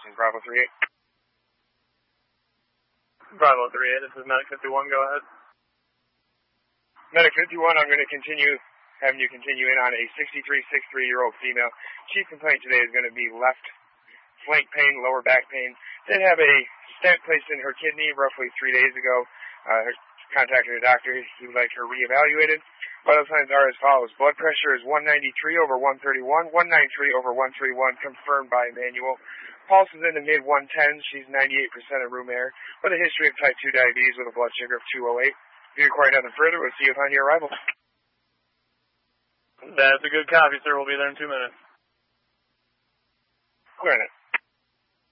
This is Bravo 38. Bravo 38, this is Medic 51, go ahead. Medic 51, I'm going to having you continue in on a 63-year-old female. Chief complaint today is going to be left flank pain, lower back pain. Did have a stent placed in her kidney roughly 3 days ago. Contacted her doctor. He would like her reevaluated. Vital signs are as follows. Blood pressure is 193/131, 193/131, confirmed by manual. Pulse is in the mid-110s. She's 98% of room air, with a history of type 2 diabetes with a blood sugar of 208. If you require nothing further, we'll see you upon your arrival. That's a good copy, sir. We'll be there in 2 minutes. Clearing it.